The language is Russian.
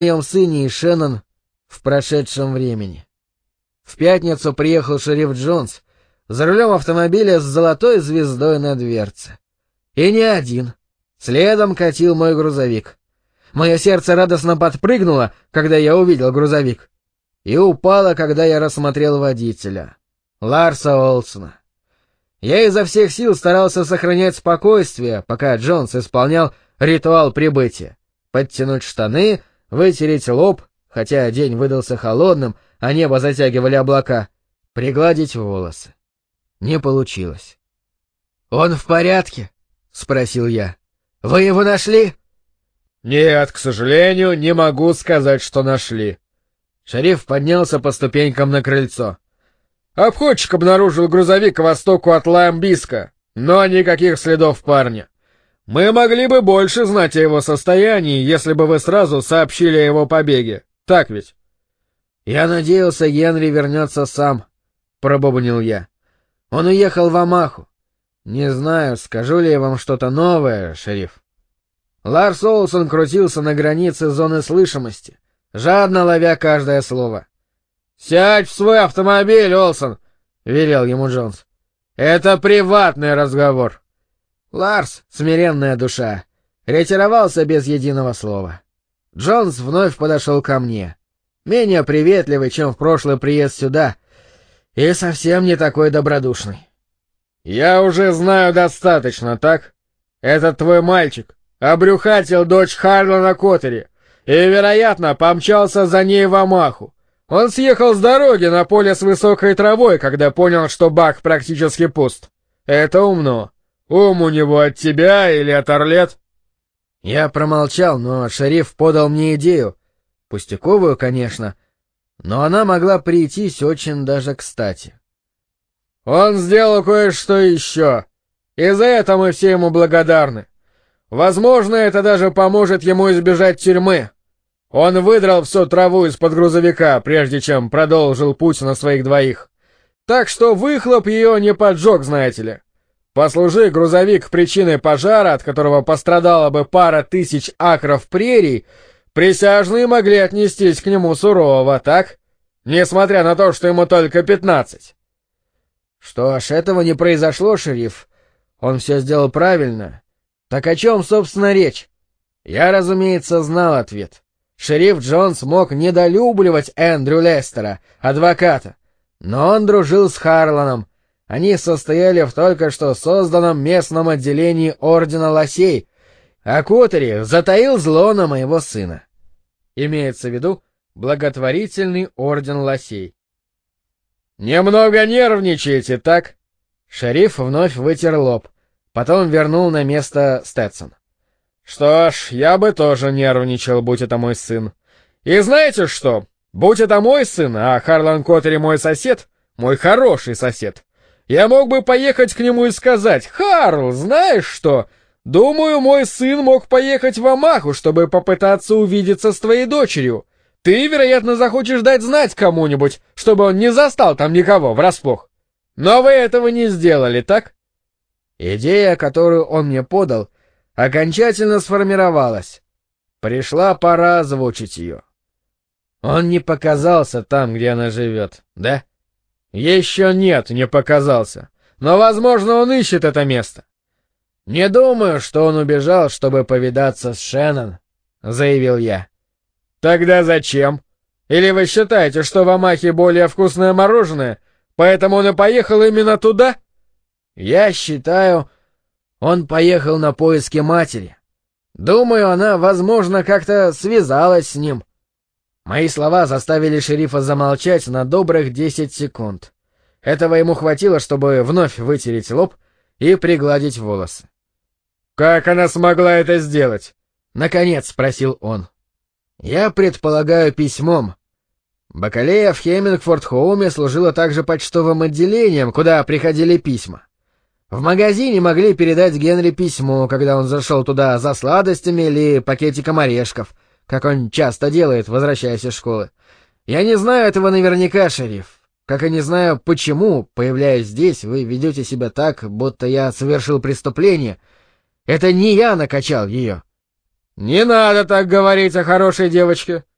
моем сыне и Шеннон в прошедшем времени. В пятницу приехал шериф Джонс за рулем автомобиля с золотой звездой на дверце. И не один. Следом катил мой грузовик. Мое сердце радостно подпрыгнуло, когда я увидел грузовик, и упало, когда я рассмотрел водителя, Ларса Олсона. Я изо всех сил старался сохранять спокойствие, пока Джонс исполнял ритуал прибытия. Подтянуть штаны, вытереть лоб, хотя день выдался холодным, а небо затягивали облака, пригладить волосы. Не получилось. «Он в порядке?» — спросил я. «Вы его нашли?» «Нет, к сожалению, не могу сказать, что нашли». Шериф поднялся по ступенькам на крыльцо. «Обходчик обнаружил грузовик к востоку от Ламбиска, но никаких следов парня. Мы могли бы больше знать о его состоянии, если бы вы сразу сообщили о его побеге. Так ведь?» «Я надеялся, Генри вернется сам», — пробубнил я. «Он уехал в Омаху. Не знаю, скажу ли я вам что-то новое, шериф». Ларс Олсон крутился на границе зоны слышимости, жадно ловя каждое слово. «Сядь в свой автомобиль, Олсон!» — велел ему Джонс. «Это приватный разговор». Ларс, смиренная душа, ретировался без единого слова. Джонс вновь подошел ко мне, менее приветливый, чем в прошлый приезд сюда, и совсем не такой добродушный. «Я уже знаю достаточно, так? Этот твой мальчик обрюхатил дочь Харлана Коттери и, вероятно, помчался за ней в Омаху. Он съехал с дороги на поле с высокой травой, когда понял, что бак практически пуст. Это умно. Ум у него от тебя или от Орлет?» Я промолчал, но шериф подал мне идею. Пустяковую, конечно, но она могла прийтись очень даже кстати. «Он сделал кое-что еще, и за это мы все ему благодарны. Возможно, это даже поможет ему избежать тюрьмы. Он выдрал всю траву из-под грузовика, прежде чем продолжил путь на своих двоих. Так что выхлоп ее не поджег, знаете ли. Послужи грузовик причиной пожара, от которого пострадала бы пара тысяч акров прерий, присяжные могли отнестись к нему сурово, так? Несмотря на то, что ему только 15. Что ж, этого не произошло, шериф. Он все сделал правильно. Так о чем, собственно, речь? Я, разумеется, знал ответ. Шериф Джонс мог недолюбливать Эндрю Лестера, адвоката, но он дружил с Харланом. Они состояли в только что созданном местном отделении Ордена Лосей, а Коттери затаил зло на моего сына. Имеется в виду благотворительный Орден Лосей. «Немного нервничаете, так?» Шериф вновь вытер лоб, потом вернул на место Сtetson. «Что ж, я бы тоже нервничал, будь это мой сын. И знаете что? Будь это мой сын, а Харлан Коттери мой сосед, мой хороший сосед, я мог бы поехать к нему и сказать: «Харл, знаешь что? Думаю, мой сын мог поехать в Омаху, чтобы попытаться увидеться с твоей дочерью. Ты, вероятно, захочешь дать знать кому-нибудь, чтобы он не застал там никого врасплох. Но вы этого не сделали, так?» Идея, которую он мне подал, окончательно сформировалась. Пришла пора озвучить ее. Он не показался там, где она живет, да? Еще нет, не показался. Но, возможно, он ищет это место. Не думаю, что он убежал, чтобы повидаться с Шеннон, заявил я. Тогда зачем? Или вы считаете, что в Омахе более вкусное мороженое, поэтому он и поехал именно туда? Я считаю, он поехал на поиски матери. Думаю, она, возможно, как-то связалась с ним. Мои слова заставили шерифа замолчать на добрых 10 секунд. Этого ему хватило, чтобы вновь вытереть лоб и пригладить волосы. «Как она смогла это сделать?» — наконец спросил он. «Я предполагаю, письмом. Бакалея в Хеммингфорд-Хоуме служила также почтовым отделением, куда приходили письма. В магазине могли передать Генри письмо, когда он зашел туда за сладостями или пакетиком орешков, как он часто делает, возвращаясь из школы. Я не знаю этого наверняка, шериф. Как и не знаю, почему, появляясь здесь, вы ведете себя так, будто я совершил преступление. Это не я накачал ее». «Не надо так говорить о хорошей девочке.